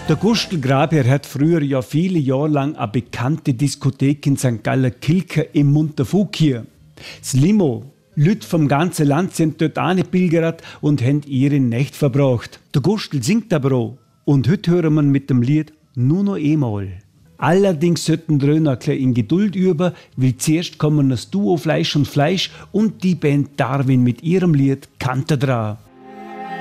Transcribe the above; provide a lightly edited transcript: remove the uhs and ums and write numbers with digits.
Der Gustl Grabherr hat früher ja viele Jahre lang eine bekannte Diskothek in St. Galler Kilke im Montafuk hier. Das Limo. Leute vom ganzen Land sind dort angepilgert und haben ihre Nächte verbracht. Der Gustl singt aber auch. Und heute hören wir mit dem Lied nur noch einmal. Allerdings sollten wir noch ein bisschen in Geduld üben, weil zuerst kommen das Duo Fleisch und Fleisch und die Band Darwin mit ihrem Lied Kante dran.